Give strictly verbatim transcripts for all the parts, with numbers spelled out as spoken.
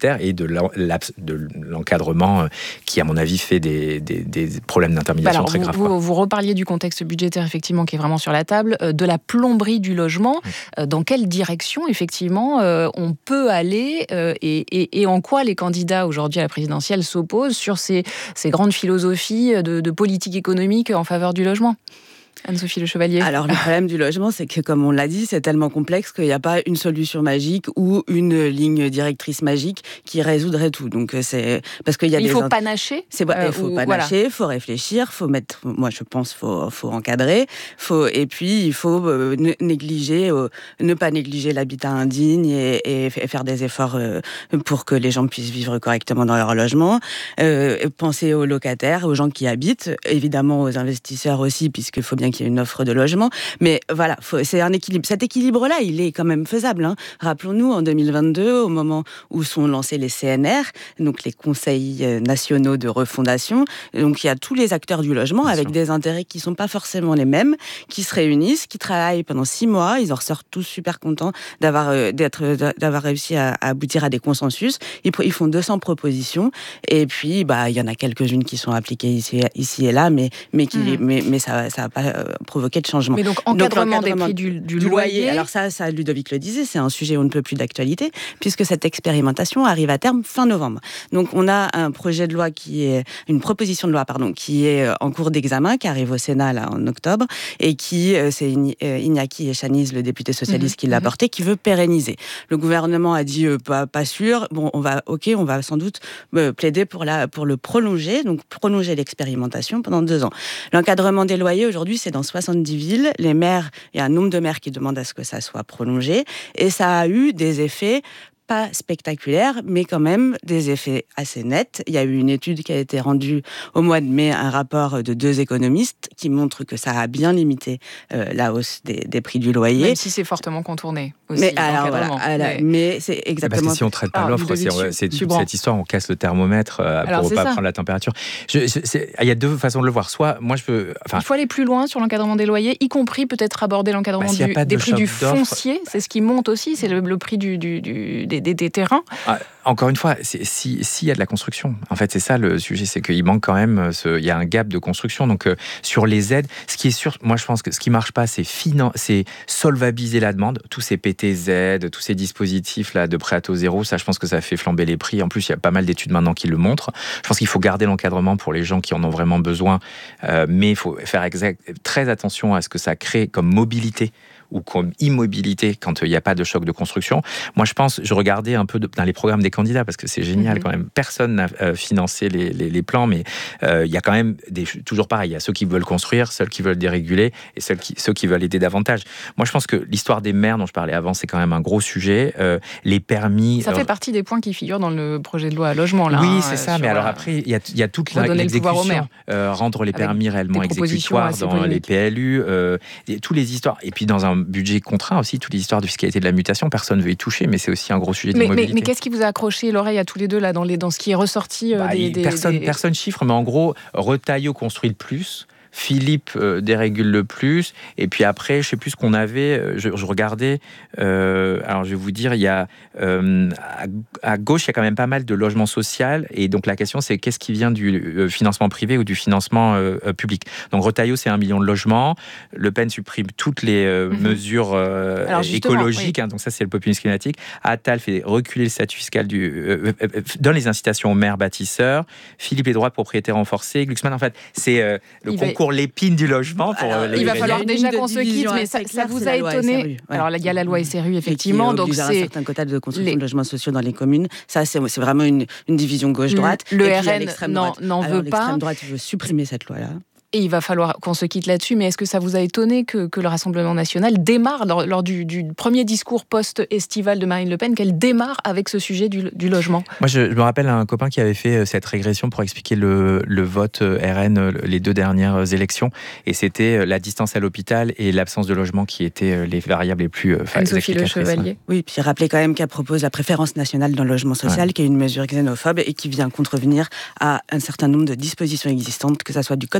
budgétaire et de, de l'encadrement qui, à mon avis, fait des, des, des problèmes d'intermédiation Alors, très vous, graves. Vous, vous reparliez du contexte budgétaire, effectivement, qui est vraiment sur la table, de la plomberie du logement. Mmh. Dans quelle direction, effectivement, on peut aller et, et, et en quoi les candidats, aujourd'hui, à la présidentielle, s'opposent sur ces, ces grandes philosophies de, de politique économique en faveur du logement ? Anne-Sophie Le Chevalier. Alors, le problème du logement, c'est que, comme on l'a dit, c'est tellement complexe qu'il n'y a pas une solution magique ou une ligne directrice magique qui résoudrait tout. Donc, c'est parce qu'il y a il des... faut int... panacher. C'est... Euh, il faut ou... panacher, il voilà. faut réfléchir, faut mettre... Moi, je pense, faut, faut encadrer. Faut... Et puis, il faut euh, ne, négliger, euh, ne pas négliger l'habitat indigne et, et faire des efforts euh, pour que les gens puissent vivre correctement dans leur logement. Euh, penser aux locataires, aux gens qui habitent, évidemment aux investisseurs aussi, puisqu'il faut bien qu'il y ait une offre de logement. Mais voilà, faut, c'est un équilibre. Cet équilibre-là, il est quand même faisable. Hein. Rappelons-nous, en deux mille vingt-deux, au moment où sont lancés les C N R, donc les conseils nationaux de refondation, donc il y a tous les acteurs du logement avec des intérêts qui ne sont pas forcément les mêmes, qui se réunissent, qui travaillent pendant six mois. Ils en ressortent tous super contents d'avoir, euh, d'être, d'avoir réussi à, à aboutir à des consensus. Ils, ils font deux cents propositions et puis bah, il y en a quelques-unes qui sont appliquées ici, ici et là, mais, mais, qui, mmh. mais, mais ça n'a pas euh, provoqué de changement. Mais donc, encadrement, donc, des prix du, du, du loyer. loyer. Alors ça, ça, Ludovic le disait, c'est un sujet où on ne peut plus d'actualité, puisque cette expérimentation arrive à terme fin novembre. Donc, on a un projet de loi qui est, une proposition de loi, pardon, qui est en cours d'examen, qui arrive au Sénat, là, en octobre, et qui, c'est Iñaki Echaniz, le député socialiste, mmh, qui l'a mmh. porté, qui veut pérenniser. Le gouvernement a dit, euh, pas, pas sûr, bon, on va, ok, on va sans doute euh, plaider pour, la, pour le prolonger, donc prolonger l'expérimentation pendant deux ans. L'encadrement des loyers, aujourd'hui, c'est dans soixante-dix villes. Les maires, il y a un nombre de maires qui demandent à ce que ça soit prolongé. Et ça a eu des effets pas spectaculaires, mais quand même des effets assez nets. Il y a eu une étude qui a été rendue au mois de mai, un rapport de deux économistes qui montre que ça a bien limité euh, la hausse des, des prix du loyer. Même si c'est fortement contourné aussi. Mais, alors, voilà, alors, mais... mais c'est exactement... Parce que si on ne traite pas ah, l'offre, c'est, c'est, c'est, cette histoire, on casse le thermomètre euh, alors, pour ne pas ça. prendre la température. Je, je, c'est, il y a deux façons de le voir. Soit, moi, je peux... Enfin, il faut aller plus loin sur l'encadrement des loyers, y compris peut-être aborder l'encadrement bah, du, des prix du foncier. C'est ce qui monte aussi, c'est le, le prix du, du, du, des, des, des terrains. Ah, encore une fois, c'est, si, s'il y a de la construction, en fait, c'est ça le sujet, c'est qu'il manque quand même, ce, il y a un gap de construction. Donc, euh, sur les aides, ce qui est sûr, moi, je pense que ce qui marche pas, c'est, finan- c'est solvabiliser la demande. Tous ces P T Z, tous ces dispositifs là de prêt à taux zéro, ça, je pense que ça fait flamber les prix. En plus, il y a pas mal d'études maintenant qui le montrent. Je pense qu'il faut garder l'encadrement pour les gens qui en ont vraiment besoin, euh, mais il faut faire exact, très attention à ce que ça crée comme mobilité ou comme immobilité quand il n'y a pas de choc de construction. Moi, je pense, je regardais un peu de, dans les programmes des candidats, parce que c'est génial mmh. quand même. Personne n'a euh, financé les, les, les plans, mais euh, il y a quand même, des, toujours pareil, il y a ceux qui veulent construire, ceux qui veulent déréguler, et ceux qui, ceux qui veulent aider davantage. Moi, je pense que l'histoire des maires dont je parlais avant, c'est quand même un gros sujet. Euh, les permis... Ça fait euh, partie des points qui figurent dans le projet de loi à logement, là. Oui, hein, c'est ça, mais alors après, il y a, il y a toute la, l'exécution, euh, rendre les permis Avec réellement exécutoires dans les P L U, euh, et, tous les histoires, et puis dans un budget contraint aussi, toutes les histoires de fiscalité de la mutation, personne ne veut y toucher, mais c'est aussi un gros sujet de mais, mobilité. Mais, mais qu'est-ce qui vous a accroché l'oreille à tous les deux là, dans, les, dans ce qui est ressorti euh, bah, des, des, personne, des... personne chiffre, mais en gros, Retailleau construit le plus, Philippe euh, dérégule le plus, et puis après, je ne sais plus ce qu'on avait, je, je regardais, euh, alors je vais vous dire, il y a, euh, à, à gauche, il y a quand même pas mal de logements sociaux, et donc la question c'est qu'est-ce qui vient du euh, financement privé ou du financement euh, euh, public. Donc Retailleau, c'est un million de logements, Le Pen supprime toutes les euh, mm-hmm. mesures euh, écologiques, oui. hein, donc ça c'est le populisme climatique. Attal fait reculer le statut fiscal, du, euh, euh, donne les incitations aux maires bâtisseurs, Philippe les droits de propriété renforcés, Glucksmann, en fait, c'est euh, le il concours va... pour l'épine du logement. Pour alors, les il va falloir déjà qu'on se quitte, mais ça, ça vous a étonné. Ouais. Alors il y a la loi S R U, effectivement. Donc c'est un certain quota de construction les... de logements sociaux dans les communes. Ça, c'est, c'est vraiment une, une division gauche-droite. Le, le R N n'en, n'en Alors, veut pas. L'extrême droite veut supprimer cette loi-là. Et il va falloir qu'on se quitte là-dessus, mais est-ce que ça vous a étonné que, que le Rassemblement national démarre, lors, lors du, du premier discours post-estival de Marine Le Pen, qu'elle démarre avec ce sujet du, du logement ? Moi, je, je me rappelle un copain qui avait fait cette régression pour expliquer le, le vote R N, les deux dernières élections, et c'était la distance à l'hôpital et l'absence de logement qui étaient les variables les plus Anne-Sophie Le Chevalier. Oui, puis rappelez quand même qu'elle propose la préférence nationale dans le logement social, ouais. qui est une mesure xénophobe et qui vient contrevenir à un certain nombre de dispositions existantes, que ce soit du Code de la construction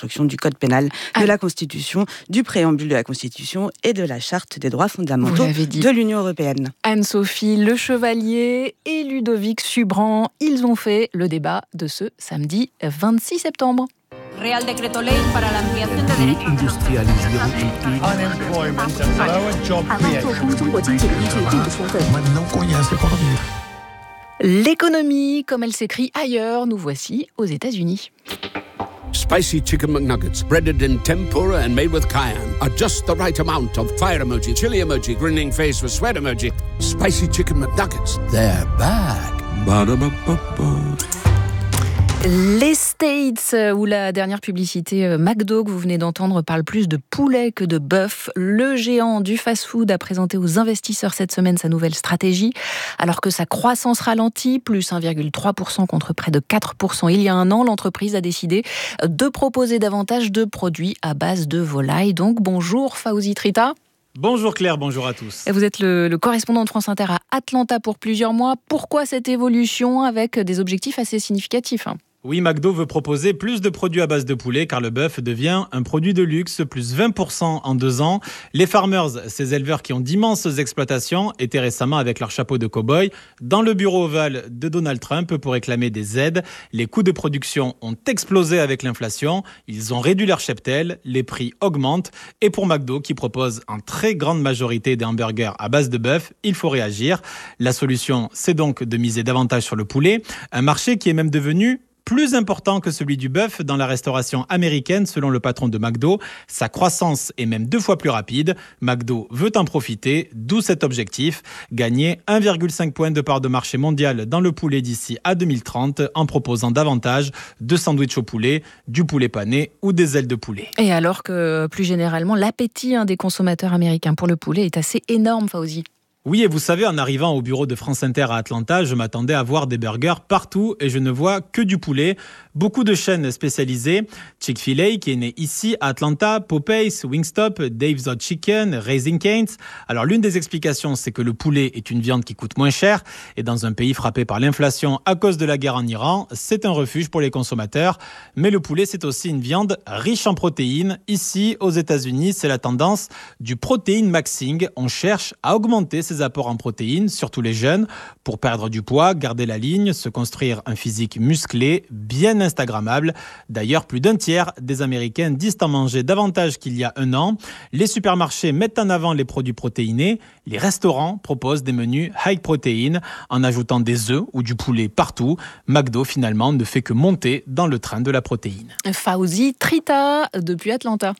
construction du code pénal, ah. de la Constitution, du préambule de la Constitution et de la Charte des droits fondamentaux de l'Union européenne. Anne-Sophie Le Chevalier et Ludovic Subran, ils ont fait le débat de ce samedi vingt-six septembre. Real Decreto Ley para la ampliación de derechos. L'économie, comme elle s'écrit ailleurs, nous voici aux États-Unis. Spicy chicken McNuggets, breaded in tempura and made with cayenne, are just the right amount of fire emoji, chili emoji, grinning face with sweat emoji. Spicy chicken McNuggets, they're back. Ba-da-ba-ba-ba. Les States, où la dernière publicité McDo que vous venez d'entendre parle plus de poulet que de bœuf. Le géant du fast-food a présenté aux investisseurs cette semaine sa nouvelle stratégie. Alors que sa croissance ralentit, plus un virgule trois pour cent contre près de quatre pour cent il y a un an, l'entreprise a décidé de proposer davantage de produits à base de volaille. Donc bonjour Fawzi Trita. Bonjour Claire, bonjour à tous. Vous êtes le, le correspondant de France Inter à Atlanta pour plusieurs mois. Pourquoi cette évolution avec des objectifs assez significatifs ? Oui, McDo veut proposer plus de produits à base de poulet car le bœuf devient un produit de luxe, plus vingt pour cent en deux ans. Les farmers, ces éleveurs qui ont d'immenses exploitations, étaient récemment avec leur chapeau de cow-boy dans le bureau ovale de Donald Trump pour réclamer des aides. Les coûts de production ont explosé avec l'inflation, ils ont réduit leur cheptel, les prix augmentent et pour McDo qui propose en très grande majorité des hamburgers à base de bœuf, il faut réagir. La solution, c'est donc de miser davantage sur le poulet, un marché qui est même devenu plus important que celui du bœuf dans la restauration américaine selon le patron de McDo. Sa croissance est même deux fois plus rapide. McDo veut en profiter, d'où cet objectif, gagner un virgule cinq point de part de marché mondial dans le poulet d'ici à deux mille trente en proposant davantage de sandwichs au poulet, du poulet pané ou des ailes de poulet. Et alors que plus généralement, l'appétit des consommateurs américains pour le poulet est assez énorme, Fawzi. Oui, et vous savez, en arrivant au bureau de France Inter à Atlanta, je m'attendais à voir des burgers partout et je ne vois que du poulet. Beaucoup de chaînes spécialisées, Chick-fil-A qui est né ici à Atlanta, Popeyes, Wingstop, Dave's Hot Chicken, Raising Cane's. Alors l'une des explications, c'est que le poulet est une viande qui coûte moins cher et dans un pays frappé par l'inflation à cause de la guerre en Iran, c'est un refuge pour les consommateurs. Mais le poulet, c'est aussi une viande riche en protéines. Ici, aux États-Unis, c'est la tendance du protein maxing. On cherche à augmenter ses apports en protéines, surtout les jeunes, pour perdre du poids, garder la ligne, se construire un physique musclé, bien instagrammable. D'ailleurs, plus d'un tiers des Américains disent en manger davantage qu'il y a un an. Les supermarchés mettent en avant les produits protéinés. Les restaurants proposent des menus high protein en ajoutant des œufs ou du poulet partout. McDo, finalement, ne fait que monter dans le train de la protéine. Fawzi Trita, depuis Atlanta.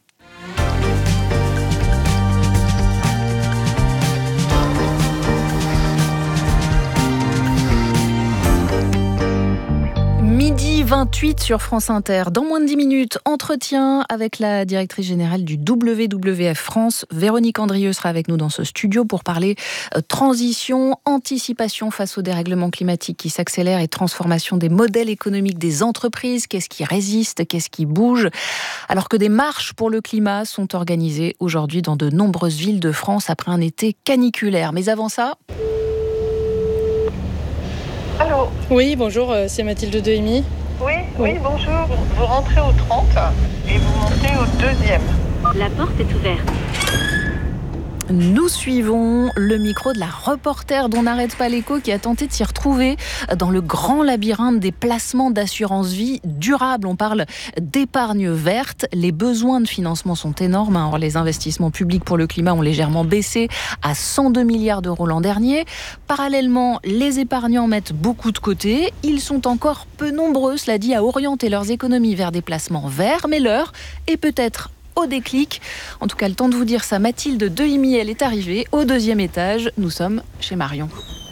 midi vingt-huit sur France Inter. Dans moins de dix minutes, entretien avec la directrice générale du W W F France. Véronique Andrieux sera avec nous dans ce studio pour parler euh, transition, anticipation face au dérèglement climatique qui s'accélère et transformation des modèles économiques des entreprises. Qu'est-ce qui résiste, qu'est-ce qui bouge ? Alors que des marches pour le climat sont organisées aujourd'hui dans de nombreuses villes de France après un été caniculaire. Mais avant ça... Allô ? Oui, bonjour, c'est Mathilde Dehimi. Oui, oui, oui, bonjour. Vous rentrez au trente et vous montez au deuxième. La porte est ouverte. Nous suivons le micro de la reporter dont n'arrête pas l'écho qui a tenté de s'y retrouver dans le grand labyrinthe des placements d'assurance vie durables. On parle d'épargne verte. Les besoins de financement sont énormes. Or, les investissements publics pour le climat ont légèrement baissé à cent deux milliards d'euros l'an dernier. Parallèlement, les épargnants mettent beaucoup de côté. Ils sont encore peu nombreux, cela dit, à orienter leurs économies vers des placements verts. Mais l'heure est peut-être au déclic. En tout cas, le temps de vous dire ça, Mathilde Dehimi, elle est arrivée au deuxième étage. Nous sommes chez Marion.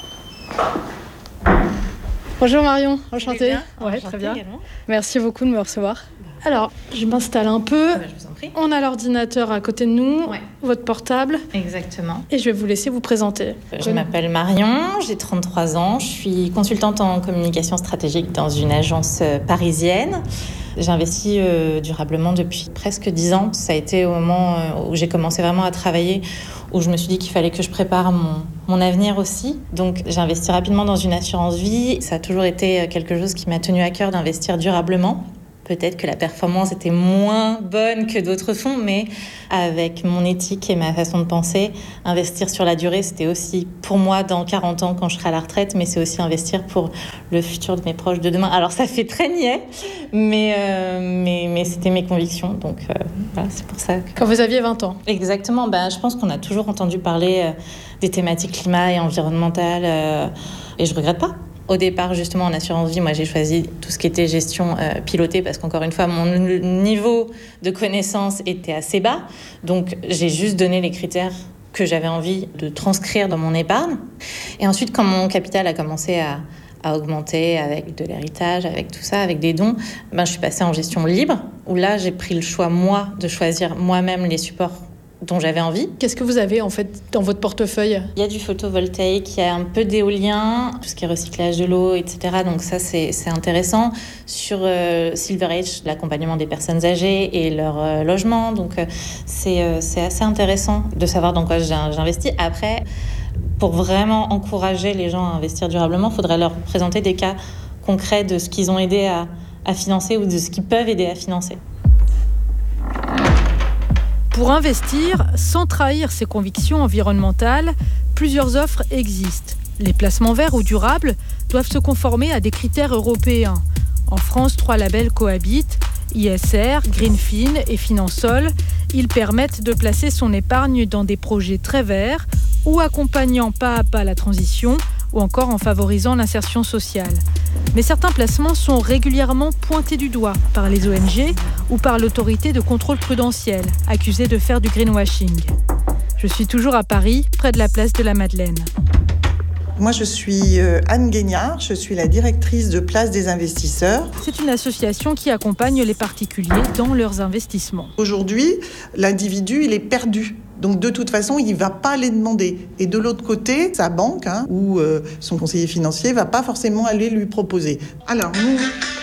Bonjour Marion, enchantée. Ouais, très bien. Également. Merci beaucoup de me recevoir. Alors, je m'installe un peu. Ah bah, je vous en prie. On a l'ordinateur à côté de nous, ouais. Votre portable. Exactement. Et je vais vous laisser vous présenter. Je oui. m'appelle Marion, j'ai trente-trois ans. Je suis consultante en communication stratégique dans une agence parisienne. J'investis euh, durablement depuis presque dix ans. Ça a été au moment euh, où j'ai commencé vraiment à travailler, où je me suis dit qu'il fallait que je prépare mon, mon avenir aussi. Donc j'ai investi rapidement dans une assurance vie. Ça a toujours été quelque chose qui m'a tenu à cœur d'investir durablement. Peut-être que la performance était moins bonne que d'autres fonds, mais avec mon éthique et ma façon de penser, investir sur la durée, c'était aussi pour moi dans quarante ans quand je serai à la retraite, mais c'est aussi investir pour le futur de mes proches de demain. Alors ça fait très niais, mais, euh, mais, mais c'était mes convictions, donc euh, voilà, c'est pour ça. Que... Quand vous aviez vingt ans. Exactement, ben, je pense qu'on a toujours entendu parler euh, des thématiques climat et environnementales, euh, et je regrette pas. Au départ, justement, en assurance vie, moi, j'ai choisi tout ce qui était gestion euh, pilotée parce qu'encore une fois, mon niveau de connaissance était assez bas. Donc, j'ai juste donné les critères que j'avais envie de transcrire dans mon épargne. Et ensuite, quand mon capital a commencé à, à augmenter avec de l'héritage, avec tout ça, avec des dons, ben, je suis passée en gestion libre, où là, j'ai pris le choix, moi, de choisir moi-même les supports dont j'avais envie. Qu'est-ce que vous avez en fait dans votre portefeuille ? Il y a du photovoltaïque, il y a un peu d'éolien, tout ce qui est recyclage de l'eau, et cetera. Donc ça, c'est, c'est intéressant. Sur euh, SilverAge, l'accompagnement des personnes âgées et leur euh, logement. Donc euh, c'est, euh, c'est assez intéressant de savoir dans quoi j'investis. Après, pour vraiment encourager les gens à investir durablement, il faudrait leur présenter des cas concrets de ce qu'ils ont aidé à, à financer ou de ce qu'ils peuvent aider à financer. Pour investir sans trahir ses convictions environnementales, plusieurs offres existent. Les placements verts ou durables doivent se conformer à des critères européens. En France, trois labels cohabitent, I S R, Greenfin et Finansol. Ils permettent de placer son épargne dans des projets très verts ou accompagnant pas à pas la transition ou encore en favorisant l'insertion sociale. Mais certains placements sont régulièrement pointés du doigt par les O N G ou par l'autorité de contrôle prudentiel, accusée de faire du greenwashing. Je suis toujours à Paris, près de la place de la Madeleine. Moi, je suis Anne Guignard, je suis la directrice de Place des investisseurs. C'est une association qui accompagne les particuliers dans leurs investissements. Aujourd'hui, l'individu, il est perdu. Donc, de toute façon, il ne va pas les demander. Et de l'autre côté, sa banque hein, ou euh, son conseiller financier ne va pas forcément aller lui proposer. Alors, nous...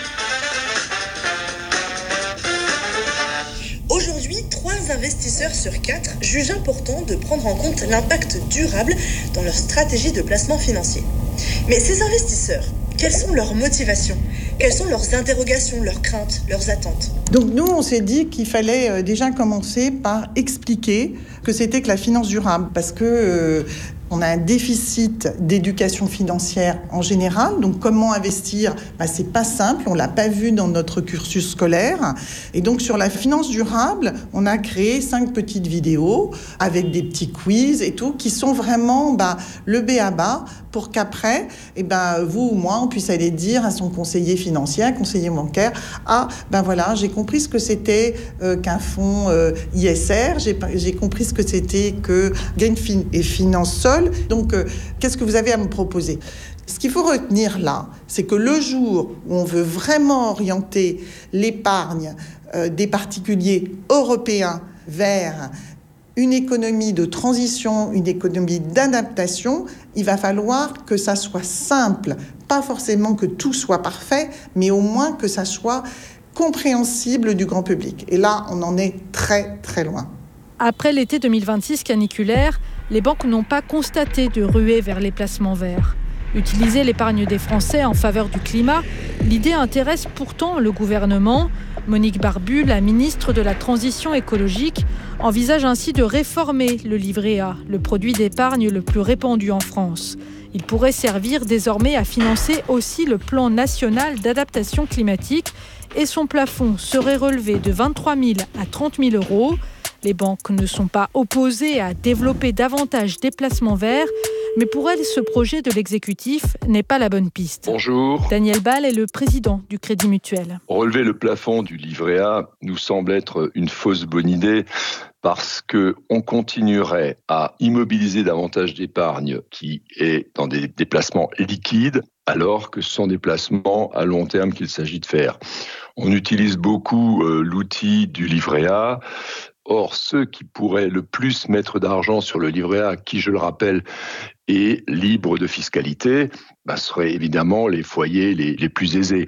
Aujourd'hui, trois investisseurs sur quatre jugent important de prendre en compte l'impact durable dans leur stratégie de placement financier. Mais ces investisseurs, quelles sont leurs motivations ? Quelles sont leurs interrogations, leurs craintes, leurs attentes ? Donc nous, on s'est dit qu'il fallait déjà commencer par expliquer que c'était que la finance durable, parce que euh, on a un déficit d'éducation financière en général. Donc comment investir ? Bah, c'est pas simple, on l'a pas vu dans notre cursus scolaire. Et donc sur la finance durable, on a créé cinq petites vidéos avec des petits quiz et tout, qui sont vraiment bah, le b a ba pour qu'après, eh ben, vous ou moi, on puisse aller dire à son conseiller financier, un conseiller bancaire, ah, ben voilà, j'ai compris ce que c'était euh, qu'un fonds euh, I S R, j'ai, j'ai compris ce que c'était que Greenfin et Finansol. Donc, euh, qu'est-ce que vous avez à me proposer ? Ce qu'il faut retenir là, c'est que le jour où on veut vraiment orienter l'épargne euh, des particuliers européens vers une économie de transition, une économie d'adaptation, il va falloir que ça soit simple. Pas forcément que tout soit parfait, mais au moins que ça soit compréhensible du grand public. Et là, on en est très, très loin. Après l'été deux mille vingt-six caniculaire, les banques n'ont pas constaté de ruée vers les placements verts. Utiliser l'épargne des Français en faveur du climat, l'idée intéresse pourtant le gouvernement. Monique Barbu, la ministre de la Transition écologique, envisage ainsi de réformer le livret A, le produit d'épargne le plus répandu en France. Il pourrait servir désormais à financer aussi le plan national d'adaptation climatique et son plafond serait relevé de vingt-trois mille à trente mille euros. Les banques ne sont pas opposées à développer davantage des placements verts, mais pour elles, ce projet de l'exécutif n'est pas la bonne piste. Bonjour. Daniel Ball est le président du Crédit Mutuel. Relever le plafond du livret A nous semble être une fausse bonne idée parce qu'on continuerait à immobiliser davantage d'épargne qui est dans des déplacements liquides alors que ce sont des placements à long terme qu'il s'agit de faire. On utilise beaucoup euh, l'outil du livret A. Or, ceux qui pourraient le plus mettre d'argent sur le livret A, qui, je le rappelle, est libre de fiscalité, bah, seraient évidemment les foyers les, les plus aisés.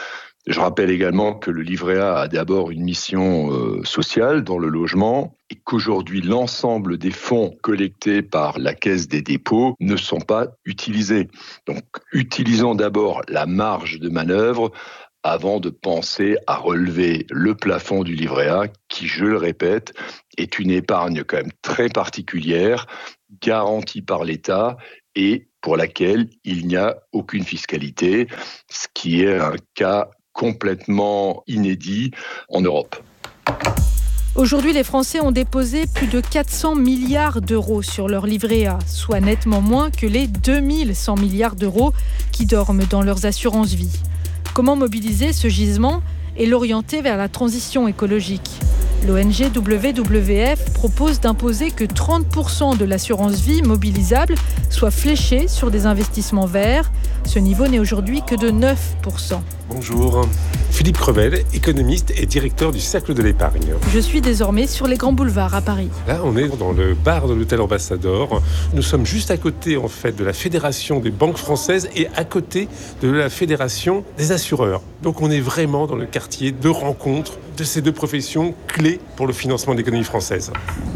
Je rappelle également que le livret A a d'abord une mission euh, sociale dans le logement et qu'aujourd'hui, l'ensemble des fonds collectés par la Caisse des dépôts ne sont pas utilisés. Donc, utilisons d'abord la marge de manœuvre avant de penser à relever le plafond du livret A, qui, je le répète, est une épargne quand même très particulière, garantie par l'État et pour laquelle il n'y a aucune fiscalité, ce qui est un cas complètement inédit en Europe. Aujourd'hui, les Français ont déposé plus de quatre cents milliards d'euros sur leur livret A, soit nettement moins que les deux mille cent milliards d'euros qui dorment dans leurs assurances vie. Comment mobiliser ce gisement et l'orienter vers la transition écologique ? L'O N G W W F propose d'imposer que trente pour cent de l'assurance vie mobilisable soit fléchée sur des investissements verts. Ce niveau n'est aujourd'hui que de neuf pour cent. Bonjour, Philippe Crevel, économiste et directeur du Cercle de l'épargne. Je suis désormais sur les grands boulevards à Paris. Là, on est dans le bar de l'hôtel Ambassador. Nous sommes juste à côté, en fait, de la Fédération des banques françaises et à côté de la Fédération des assureurs. Donc, on est vraiment dans le quartier de rencontre de ces deux professions clés pour le financement de l'économie française.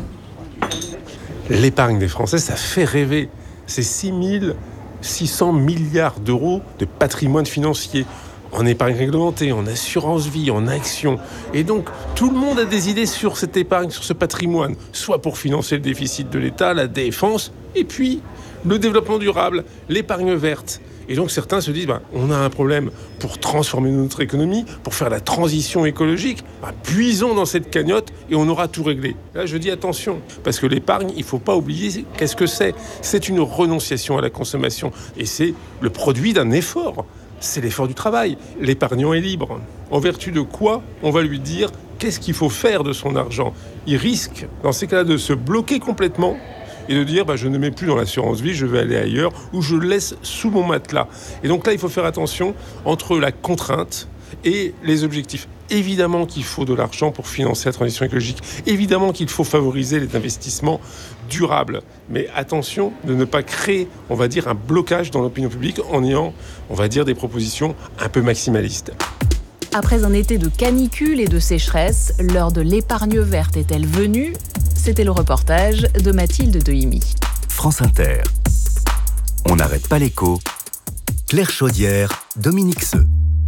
L'épargne des Français, ça fait rêver. C'est six mille six cents milliards d'euros de patrimoine financier. En épargne réglementée, en assurance vie, en actions. Et donc, tout le monde a des idées sur cette épargne, sur ce patrimoine, soit pour financer le déficit de l'État, la défense, et puis le développement durable, l'épargne verte. Et donc, certains se disent, bah, on a un problème pour transformer notre économie, pour faire la transition écologique, bah, puisons dans cette cagnotte et on aura tout réglé. Là, je dis attention, parce que l'épargne, il ne faut pas oublier qu'est-ce que c'est. C'est une renonciation à la consommation, et c'est le produit d'un effort. C'est l'effort du travail. L'épargnant est libre. En vertu de quoi on va lui dire qu'est-ce qu'il faut faire de son argent ? Il risque, dans ces cas-là, de se bloquer complètement et de dire bah, je ne mets plus dans l'assurance vie, je vais aller ailleurs ou je le laisse sous mon matelas. Et donc là, il faut faire attention entre la contrainte et les objectifs. Évidemment qu'il faut de l'argent pour financer la transition écologique. Évidemment qu'il faut favoriser les investissements durables. Mais attention de ne pas créer, on va dire, un blocage dans l'opinion publique en ayant, on va dire, des propositions un peu maximalistes. Après un été de canicule et de sécheresse, l'heure de l'épargne verte est-elle venue ? C'était le reportage de Mathilde Dehimi. France Inter. On n'arrête pas l'écho. Claire Chaudière, Dominique Seux.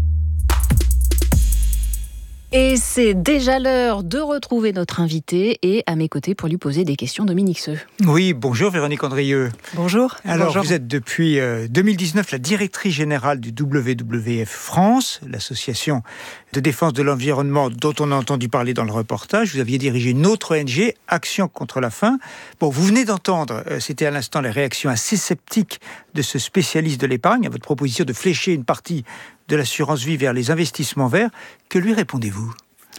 Et c'est déjà l'heure de retrouver notre invité et à mes côtés pour lui poser des questions, Dominique Seux. Oui, bonjour Véronique Andrieux. Bonjour. Alors bonjour. Vous êtes depuis euh, deux mille dix-neuf la directrice générale du W W F France, l'association de défense de l'environnement dont on a entendu parler dans le reportage. Vous aviez dirigé une autre O N G, Action contre la faim. Bon, vous venez d'entendre, euh, c'était à l'instant les réactions assez sceptiques de ce spécialiste de l'épargne à votre proposition de flécher une partie de l'assurance vie vers les investissements verts. Que lui répondez-vous ?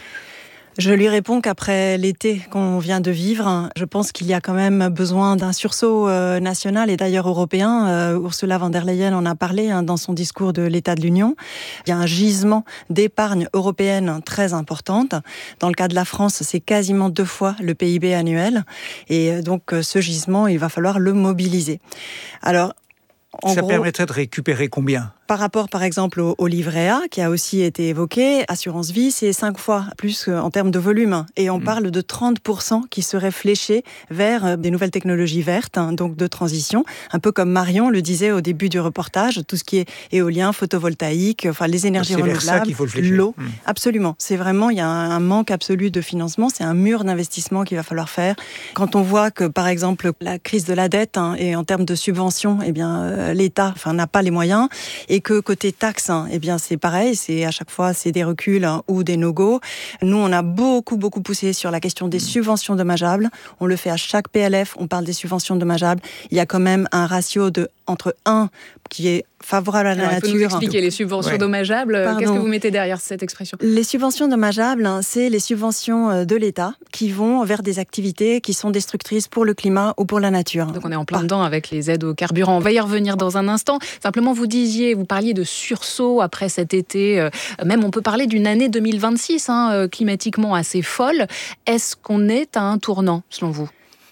Je lui réponds qu'après l'été qu'on vient de vivre, je pense qu'il y a quand même besoin d'un sursaut euh, national et d'ailleurs européen. Euh, Ursula von der Leyen en a parlé hein, dans son discours de l'État de l'Union. Il y a un gisement d'épargne européenne très importante. Dans le cas de la France, c'est quasiment deux fois le P I B annuel. Et donc ce gisement, il va falloir le mobiliser. Alors, en Ça gros, permettrait de récupérer combien ? Par rapport, par exemple, au, au livret A, qui a aussi été évoqué, assurance vie, c'est cinq fois plus en termes de volume. Et on mmh. parle de trente pour cent qui seraient fléchés vers des nouvelles technologies vertes, hein, donc de transition. Un peu comme Marion le disait au début du reportage, tout ce qui est éolien, photovoltaïque, enfin les énergies c'est renouvelables, vers ça qu'il faut le flécher. L'eau. Mmh. Absolument. C'est vraiment, il y a un, un manque absolu de financement. C'est un mur d'investissement qu'il va falloir faire. Quand on voit que, par exemple, la crise de la dette hein, et en termes de subventions, eh bien, euh, l'État enfin, n'a pas les moyens. Et que côté taxes, hein, eh bien c'est pareil, c'est à chaque fois c'est des reculs hein, ou des no-go. Nous on a beaucoup beaucoup poussé sur la question des subventions dommageables. On le fait à chaque P L F, on parle des subventions dommageables. Il y a quand même un ratio de entre un qui est favorable à la Alors, nature. Il faut nous expliquer les subventions ouais. dommageables. Pardon. Qu'est-ce que vous mettez derrière cette expression ? Les subventions dommageables, hein, c'est les subventions de l'État qui vont vers des activités qui sont destructrices pour le climat ou pour la nature. Donc on est en plein dedans avec les aides au carburant. On va y revenir dans un instant. Simplement, vous disiez, vous parliez de sursaut après cet été. Euh, même on peut parler d'une année deux mille vingt-six, hein, euh, climatiquement assez folle. Est-ce qu'on est à un tournant, selon vous ?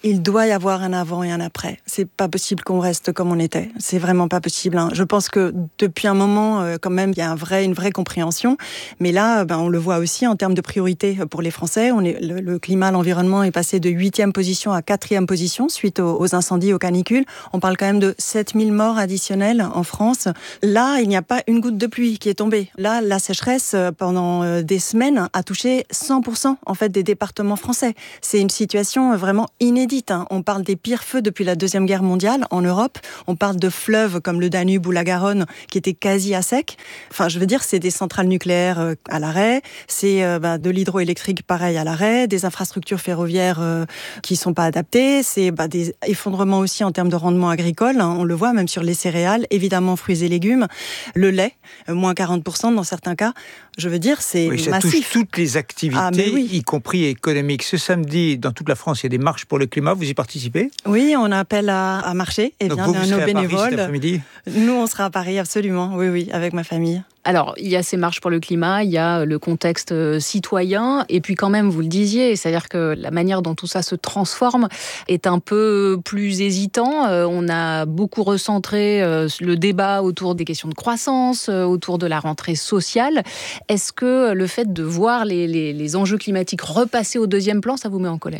Il doit y avoir un avant et un après. C'est pas possible qu'on reste comme on était. C'est vraiment pas possible. Hein. Je pense que depuis un moment, euh, quand même, il y a un vrai, une vraie compréhension. Mais là, ben, on le voit aussi en termes de priorité pour les Français. On est, le, le climat, l'environnement est passé de huitième position à quatrième position suite aux, aux incendies, aux canicules. On parle quand même de sept mille morts additionnels en France. Là, il n'y a pas une goutte de pluie qui est tombée. Là, la sécheresse, pendant des semaines, a touché cent pour cent en fait, des départements français. C'est une situation vraiment inédite. On parle des pires feux depuis la Deuxième Guerre mondiale en Europe. On parle de fleuves comme le Danube ou la Garonne qui étaient quasi à sec. Enfin, je veux dire, c'est des centrales nucléaires à l'arrêt, c'est euh, bah, de l'hydroélectrique pareil à l'arrêt, des infrastructures ferroviaires euh, qui sont pas adaptées, c'est bah, des effondrements aussi en termes de rendement agricole. Hein, on le voit même sur les céréales, évidemment fruits et légumes, le lait, euh, moins quarante pour cent dans certains cas. Je veux dire, c'est oui, ça massif. touche toutes les activités, ah, oui. y compris économiques. Ce samedi, dans toute la France, il y a des marches pour le climat. Vous y participez ? Oui, on appelle à, à marcher. Et Donc bien, vous, vous nos serez bénévoles. À Paris cet après-midi ? Nous, on sera à Paris, absolument. Oui, oui, avec ma famille. Alors, il y a ces marches pour le climat, il y a le contexte citoyen, et puis quand même, vous le disiez, c'est-à-dire que la manière dont tout ça se transforme est un peu plus hésitant. On a beaucoup recentré le débat autour des questions de croissance, autour de la rentrée sociale. Est-ce que le fait de voir les, les, les enjeux climatiques repasser au deuxième plan, ça vous met en colère ?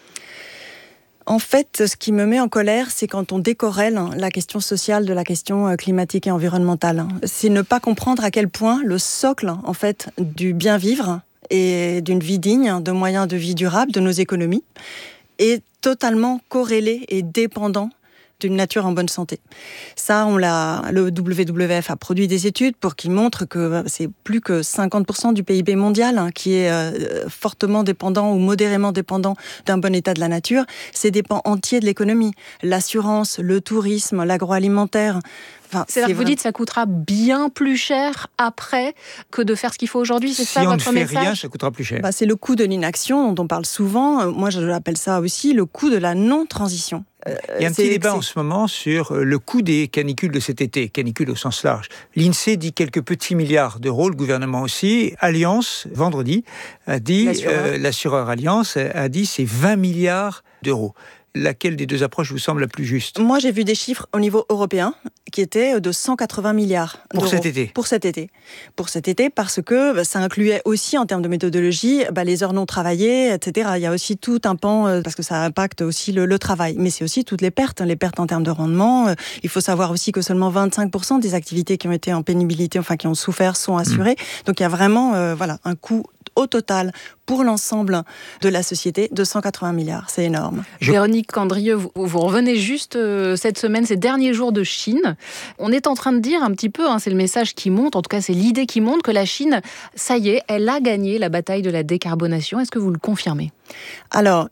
En fait, ce qui me met en colère, c'est quand on décorrèle la question sociale de la question climatique et environnementale. C'est ne pas comprendre à quel point le socle, en fait, du bien vivre et d'une vie digne, de moyens de vie durable, de nos économies, est totalement corrélé et dépendant d'une nature en bonne santé. Ça, on l'a, le W W F a produit des études pour qu'ils montrent que c'est plus que cinquante pour cent du P I B mondial hein, qui est euh, fortement dépendant ou modérément dépendant d'un bon état de la nature. C'est des pans entiers de l'économie. L'assurance, le tourisme, l'agroalimentaire. Enfin, c'est-à-dire que vous vrai... dites que ça coûtera bien plus cher après que de faire ce qu'il faut aujourd'hui, c'est si ça votre message ? Si on ne fait rien, ça coûtera plus cher. Bah, c'est le coût de l'inaction dont on parle souvent. Moi, je l'appelle ça aussi le coût de la non-transition. Euh, Il y a un petit débat en ce moment sur le coût des canicules de cet été, canicules au sens large. L'INSEE dit quelques petits milliards d'euros, le gouvernement aussi. Allianz, vendredi, a dit, l'assureur, euh, l'assureur Allianz a dit c'est vingt milliards d'euros. Laquelle des deux approches vous semble la plus juste ? Moi, j'ai vu des chiffres au niveau européen qui étaient de cent quatre-vingts milliards pour d'euros. cet été. Pour cet été. Pour cet été, parce que bah, ça incluait aussi, en termes de méthodologie, bah, les heures non travaillées, et cetera. Il y a aussi tout un pan, euh, parce que ça impacte aussi le, le travail. Mais c'est aussi toutes les pertes, les pertes en termes de rendement. Euh, il faut savoir aussi que seulement vingt-cinq pour cent des activités qui ont été en pénibilité, enfin qui ont souffert, sont assurées. Mmh. Donc il y a vraiment euh, voilà, un coût au total pour l'ensemble de la société de cent quatre-vingts milliards. C'est énorme. Je... Véronique Candrieux, vous, vous revenez juste euh, cette semaine, ces derniers jours de Chine. On est en train de dire un petit peu, hein, c'est le message qui monte, en tout cas c'est l'idée qui monte, que la Chine, ça y est, elle a gagné la bataille de la décarbonation. Est-ce que vous le confirmez ? Alors,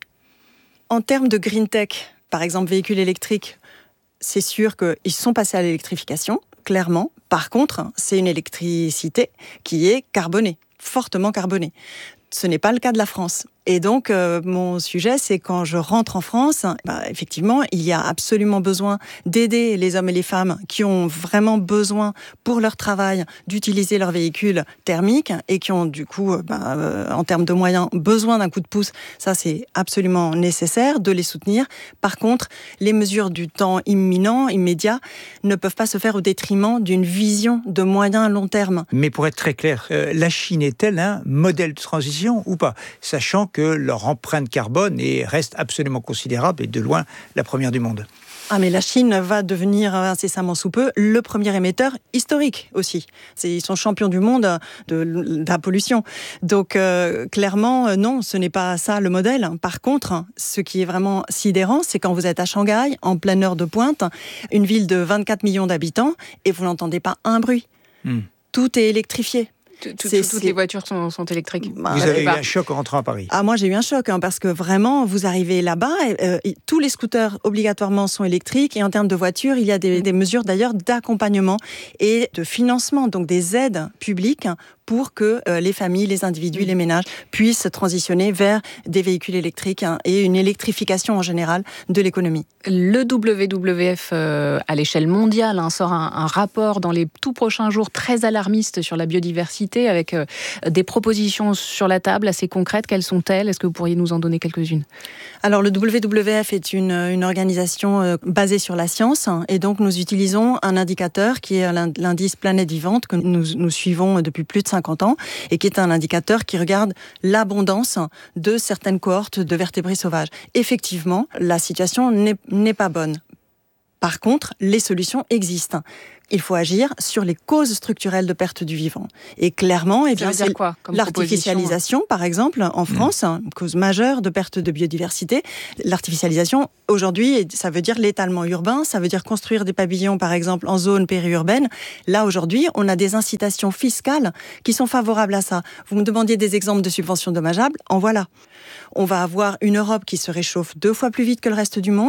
en termes de green tech, par exemple véhicules électriques, c'est sûr qu'ils sont passés à l'électrification, clairement. Par contre, c'est une électricité qui est carbonée, fortement carbonée. Ce n'est pas le cas de la France. Et donc, euh, mon sujet, c'est quand je rentre en France, bah, effectivement, il y a absolument besoin d'aider les hommes et les femmes qui ont vraiment besoin, pour leur travail, d'utiliser leur véhicule thermique et qui ont, du coup, bah, euh, en termes de moyens, besoin d'un coup de pouce. Ça, c'est absolument nécessaire de les soutenir. Par contre, les mesures du temps imminent, immédiat, ne peuvent pas se faire au détriment d'une vision de moyen à long terme. Mais pour être très clair, euh, la Chine est-elle un modèle de transition ou pas ? Sachant que que leur empreinte carbone est, reste absolument considérable et de loin la première du monde. Ah mais la Chine va devenir incessamment sous peu le premier émetteur historique aussi. C'est, ils sont champions du monde de, de la pollution. Donc euh, clairement, non, ce n'est pas ça le modèle. Par contre, ce qui est vraiment sidérant, c'est quand vous êtes à Shanghai, en pleine heure de pointe, une ville de vingt-quatre millions d'habitants, et vous n'entendez pas un bruit. Hmm. Tout est électrifié. Tout, tout, toutes c'est... les voitures sont, sont électriques. Vous avez eu un choc en rentrant à Paris. Ah, moi, j'ai eu un choc, hein, parce que vraiment, vous arrivez là-bas, et, euh, et, tous les scooters, obligatoirement, sont électriques. Et en termes de voitures, il y a des, des mesures, d'ailleurs, d'accompagnement et de financement, donc des aides publiques pour que euh, les familles, les individus, les ménages puissent transitionner vers des véhicules électriques hein, et une électrification en général de l'économie. Le W W F euh, à l'échelle mondiale hein, sort un, un rapport dans les tout prochains jours très alarmiste sur la biodiversité avec euh, des propositions sur la table assez concrètes. Quelles sont-elles ? Est-ce que vous pourriez nous en donner quelques-unes ? Alors le W W F est une, une organisation euh, basée sur la science hein, et donc nous utilisons un indicateur qui est l'indice Planète Vivante que nous, nous suivons depuis plus de cinquante ans et qui est un indicateur qui regarde l'abondance de certaines cohortes de vertébrés sauvages. Effectivement, la situation n'est, n'est pas bonne. Par contre, les solutions existent. Il faut agir sur les causes structurelles de perte du vivant. Et clairement, eh bien, c'est quoi, l'artificialisation, par exemple, en France, mmh. une cause majeure de perte de biodiversité. L'artificialisation, aujourd'hui, ça veut dire l'étalement urbain, ça veut dire construire des pavillons, par exemple, en zone périurbaine. Là, aujourd'hui, on a des incitations fiscales qui sont favorables à ça. Vous me demandiez des exemples de subventions dommageables, en voilà. On va avoir une Europe qui se réchauffe deux fois plus vite que le reste du monde.